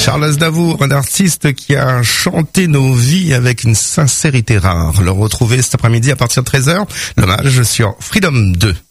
Charles Aznavour, un artiste qui a chanté nos vies avec une sincérité rare. Le retrouver cet après-midi à partir de 13h. L'hommage sur Freedom 2.